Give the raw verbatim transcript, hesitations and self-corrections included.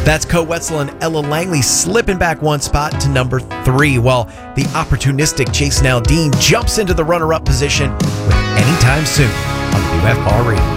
That's Co Wetzel and Ella Langley slipping back one spot to number three, while the opportunistic Jason Aldean jumps into the runner-up position with Anytime Soon on the W F R Radio.